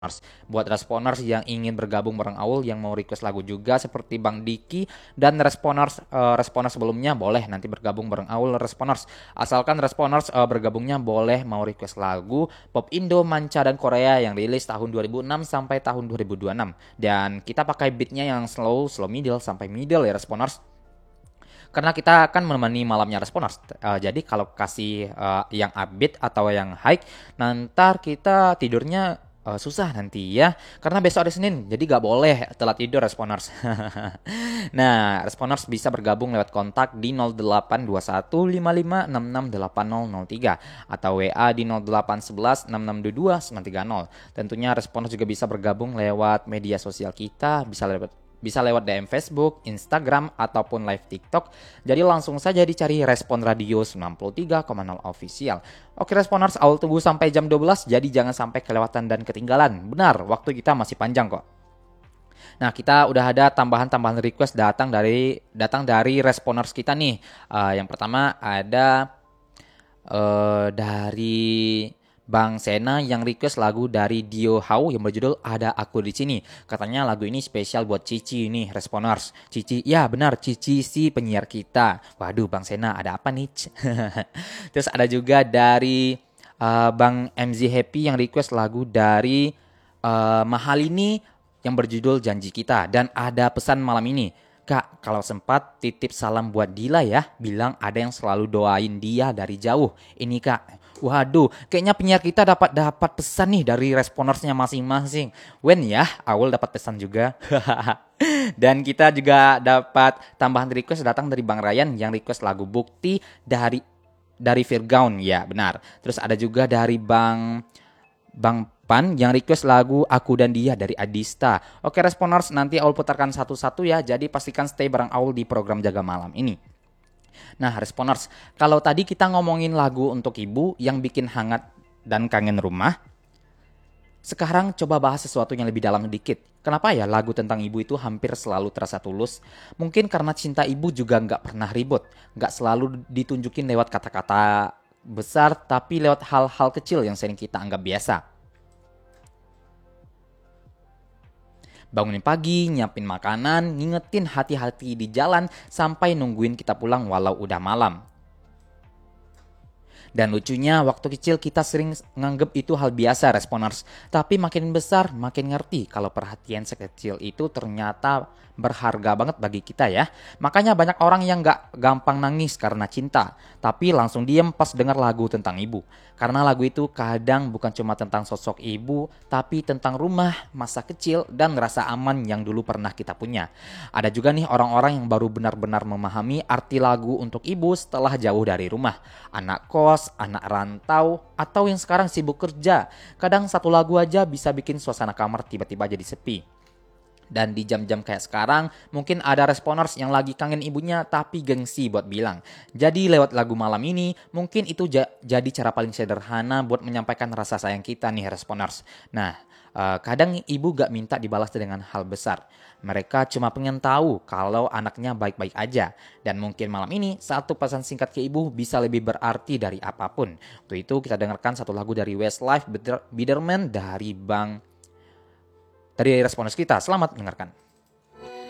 Buat responers yang ingin bergabung bareng Aul, yang mau request lagu juga seperti Bang Diki dan responers sebelumnya, boleh nanti bergabung bareng Aul responers. Asalkan responers bergabungnya boleh mau request lagu pop Indo, manca dan Korea yang rilis tahun 2006 sampai tahun 2026. Dan kita pakai beatnya yang slow, slow middle sampai middle ya responers. Karena kita akan menemani malamnya responers. Jadi kalau kasih yang upbeat atau yang high, nanti kita tidurnya susah nanti ya. Karena besok hari Senin, jadi gak boleh telat tidur responers. Nah, responers bisa bergabung lewat kontak di 082155668003 atau WA di 08116622 Tentunya responers juga bisa bergabung lewat media sosial kita, bisa lewat DM Facebook, Instagram, ataupun live TikTok. Jadi langsung saja dicari Respon Radio 93,0 Official. Oke Responers, Aul tunggu sampai jam 12, jadi jangan sampai kelewatan dan ketinggalan. Benar, waktu kita masih panjang kok. Nah, kita udah ada tambahan-tambahan request datang dari Responers kita nih. Yang pertama ada dari Bang Sena yang request lagu dari Dio Hau yang berjudul Ada Aku di Sini. Katanya lagu ini spesial buat Cici nih, responers. Cici, ya benar, Cici si penyiar kita. Waduh, Bang Sena ada apa nih? Terus ada juga dari Bang MZ Happy yang request lagu dari Mahalini yang berjudul Janji Kita. Dan ada pesan malam ini. Kak, kalau sempat titip salam buat Dila ya. Bilang ada yang selalu doain dia dari jauh. Ini Kak. Waduh, kayaknya penyiar kita dapat pesan nih dari responersnya masing-masing. Wen ya, Awal dapat pesan juga. Dan kita juga dapat tambahan request datang dari Bang Ryan yang request lagu Bukti dari Virgaun, ya benar. Terus ada juga dari Bang Pan yang request lagu Aku dan Dia dari Adista. Oke responers, nanti Aul putarkan satu-satu ya. Jadi pastikan stay bareng Aul di program Jaga Malam ini. Nah responers, kalau tadi kita ngomongin lagu untuk ibu yang bikin hangat dan kangen rumah, sekarang coba bahas sesuatu yang lebih dalam sedikit. Kenapa ya lagu tentang ibu itu hampir selalu terasa tulus? Mungkin karena cinta ibu juga nggak pernah ribut, nggak selalu ditunjukin lewat kata-kata besar, tapi lewat hal-hal kecil yang sering kita anggap biasa. Bangunin pagi, nyiapin makanan, ngingetin hati-hati di jalan, sampai nungguin kita pulang walau udah malam. Dan lucunya waktu kecil kita sering nganggep itu hal biasa responers. Tapi makin besar makin ngerti kalau perhatian sekecil itu ternyata berharga banget bagi kita ya. Makanya banyak orang yang gak gampang nangis karena cinta. Tapi langsung diem pas denger lagu tentang ibu. Karena lagu itu kadang bukan cuma tentang sosok ibu, tapi tentang rumah, masa kecil, dan rasa aman yang dulu pernah kita punya. Ada juga nih orang-orang yang baru benar-benar memahami arti lagu untuk ibu setelah jauh dari rumah. Anak kos, anak rantau, atau yang sekarang sibuk kerja. Kadang satu lagu aja bisa bikin suasana kamar tiba-tiba jadi sepi. Dan di jam-jam kayak sekarang, mungkin ada responers yang lagi kangen ibunya tapi gengsi buat bilang. Jadi lewat lagu malam ini, mungkin itu jadi cara paling sederhana buat menyampaikan rasa sayang kita nih responers. Nah, kadang ibu gak minta dibalas dengan hal besar. Mereka cuma pengen tahu kalau anaknya baik-baik aja. Dan mungkin malam ini, satu pesan singkat ke ibu bisa lebih berarti dari apapun. Untuk itu kita dengarkan satu lagu dari Westlife Biderman dari respons kita. Selamat mendengarkan.